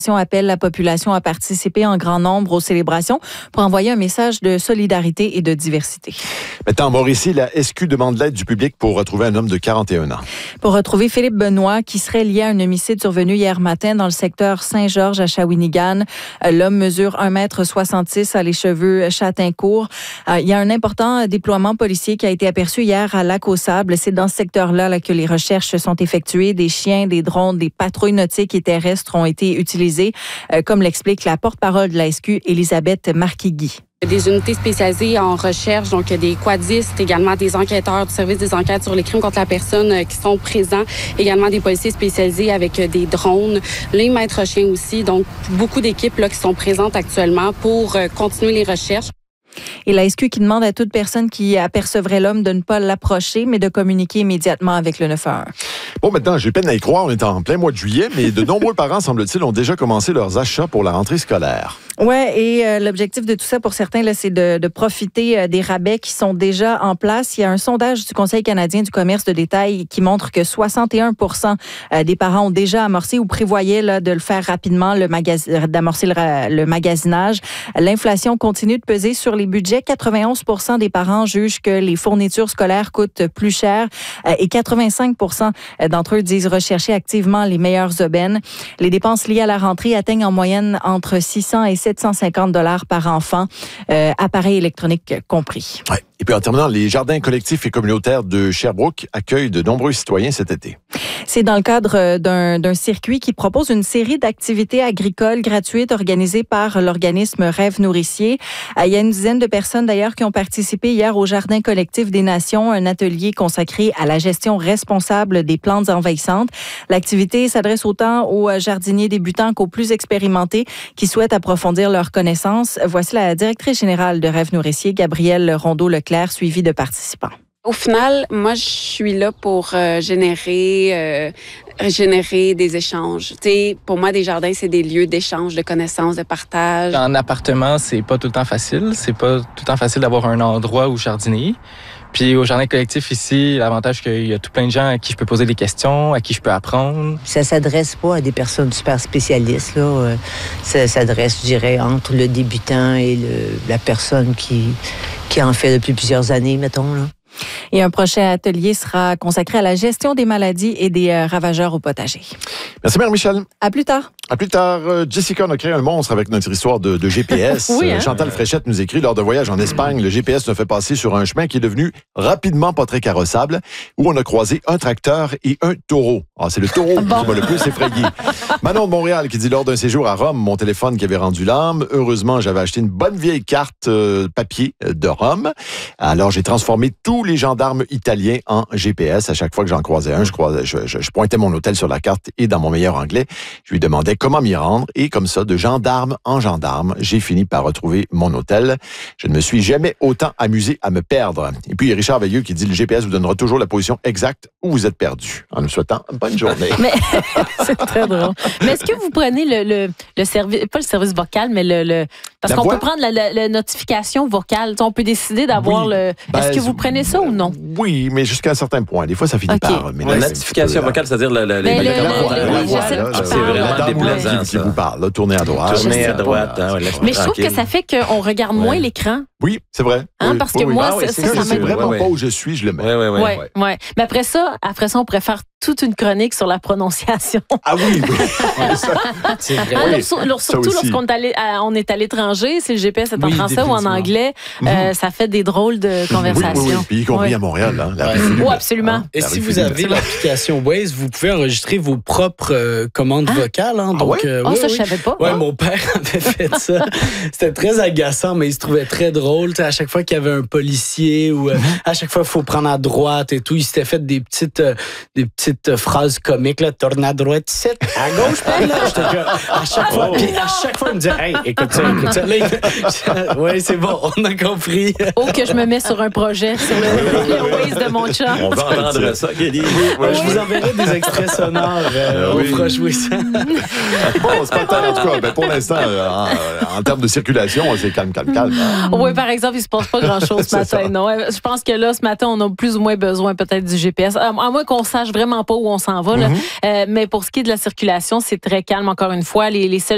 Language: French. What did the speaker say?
Appelle la population à participer en grand nombre aux célébrations pour envoyer un message de solidarité et de diversité. Maintenant, en Mauricie, la SQ demande l'aide du public pour retrouver un homme de 41 ans. Pour retrouver Philippe Benoît, qui serait lié à un homicide survenu hier matin dans le secteur Saint-Georges à Shawinigan. L'homme mesure 1,66 m, a les cheveux châtain court. Il y a un important déploiement policier qui a été aperçu hier à Lac-aux-Sables. C'est dans ce secteur-là que les recherches sont effectuées. Des chiens, des drones, des patrouilles nautiques et terrestres ont été utilisés. Comme l'explique la porte-parole de la SQ, Elisabeth Marquigui. Des unités spécialisées en recherche, donc des quadistes, également des enquêteurs du service des enquêtes sur les crimes contre la personne qui sont présents, également des policiers spécialisés avec des drones, les maîtres chiens aussi, donc beaucoup d'équipes qui sont présentes actuellement pour continuer les recherches. Et la SQ qui demande à toute personne qui apercevrait l'homme de ne pas l'approcher, mais de communiquer immédiatement avec le 911. Bon, maintenant, j'ai peine à y croire, on est en plein mois de juillet, mais de nombreux parents, semble-t-il, ont déjà commencé leurs achats pour la rentrée scolaire. Oui, et l'objectif de tout ça, pour certains, là, c'est de profiter des rabais qui sont déjà en place. Il y a un sondage du Conseil canadien du commerce de détail qui montre que 61 % des parents ont déjà amorcé ou prévoyaient là, de le faire rapidement, d'amorcer le magasinage. L'inflation continue de peser sur les budgets. 91 % des parents jugent que les fournitures scolaires coûtent plus cher et 85 % d'entre eux disent rechercher activement les meilleures aubaines. Les dépenses liées à la rentrée atteignent en moyenne entre 600 et 750 $ par enfant, appareils électroniques compris. Ouais. Et puis en terminant, les jardins collectifs et communautaires de Sherbrooke accueillent de nombreux citoyens cet été. C'est dans le cadre d'un circuit qui propose une série d'activités agricoles gratuites organisées par l'organisme Rêve Nourricier. Il y a une dizaine de personnes d'ailleurs qui ont participé hier au Jardin collectif des Nations, un atelier consacré à la gestion responsable des plantes envahissantes. L'activité s'adresse autant aux jardiniers débutants qu'aux plus expérimentés qui souhaitent approfondir leurs connaissances. Voici la directrice générale de Rêve Nourricier, Gabrielle Rondeau-Leclerc, suivie de participants. Au final, moi, je suis là pour générer des échanges. T'sais, pour moi, des jardins, c'est des lieux d'échange, de connaissances, de partage. En appartement, c'est pas tout le temps facile. C'est pas tout le temps facile d'avoir un endroit où jardiner. Puis au jardin collectif ici, l'avantage qu'il y a tout plein de gens à qui je peux poser des questions, à qui je peux apprendre. Ça s'adresse pas à des personnes super spécialistes, là. Ça s'adresse, je dirais, entre le débutant et la personne qui en fait depuis plusieurs années, mettons, là. Et un prochain atelier sera consacré à la gestion des maladies et des ravageurs au potager. Merci, Mère Michel. À plus tard. À plus tard. Jessica, on a créé un monstre avec notre histoire de GPS. Oui, hein? Chantal Fréchette nous écrit, lors d'un voyage en Espagne, le GPS nous fait passer sur un chemin qui est devenu rapidement pas très carrossable, où on a croisé un tracteur et un taureau. Ah, c'est le taureau qui m'a le plus effrayé. Manon de Montréal qui dit, lors d'un séjour à Rome, mon téléphone qui avait rendu l'âme. Heureusement, j'avais acheté une bonne vieille carte papier de Rome. Alors, j'ai transformé tous les gendarmes italiens en GPS. À chaque fois que j'en croisais un, je pointais mon hôtel sur la carte et dans mon meilleur anglais, je lui demandais comment m'y rendre. Et comme ça, de gendarme en gendarme, j'ai fini par retrouver mon hôtel. Je ne me suis jamais autant amusé à me perdre. Et puis, il y a Richard Veilleux qui dit, le GPS vous donnera toujours la position exacte où vous êtes perdu. En nous souhaitant bonne journée. Mais c'est très drôle. Mais est-ce que vous prenez le service, pas le service vocal, mais parce qu'on peut prendre la notification vocale. On peut décider d'avoir est-ce que vous prenez ça ou non? Oui, mais jusqu'à un certain point. Des fois, ça finit par... La notification vocale, c'est-à-dire c'est vraiment déplaisant. Qui vous parle, là, tournez à droite. Tournez à droite. Mais je trouve que ça fait qu'on regarde moins l'écran. Oui, c'est vrai. Hein, parce que moi, je sais vraiment pas où je suis, je le mets. Oui. Mais après ça, on pourrait faire toute une chronique sur la prononciation. Ah oui. C'est vrai. Surtout lorsqu'on est à l'étranger, si le GPS est en français ou en anglais, ça fait des drôles de conversations. Oui. Puis y compris à Montréal. Hein, oui, absolument. Et si vous avez l'application Waze, vous pouvez enregistrer vos propres commandes vocales. Hein, donc, ça, je savais pas. Oui, mon père avait fait ça. C'était très agaçant, mais il se trouvait très drôle. À chaque fois qu'il y avait un policier ou à chaque fois qu'il faut prendre à droite et tout, il s'était fait des petites phrases comiques. Là, tourne à droite, c'est à gauche, pas là. À chaque fois, puis à chaque fois, il me disait, hey, écoute ça. Oui, c'est bon, on a compris. Que je me mets sur un projet sur le Waze de mon chat. On va entendre ça, Kelly. Je vous enverrai des extraits sonores. On fera jouer ça. Bon, c'est pas tard, en tout cas. Pour l'instant, en termes de circulation, c'est calme. Oui, par exemple, il se passe pas grand-chose ce matin. Non, je pense que là, ce matin, on a plus ou moins besoin peut-être du GPS. À moins qu'on sache vraiment pas où on s'en va. Là. Mais pour ce qui est de la circulation, c'est très calme, encore une fois. Les seuls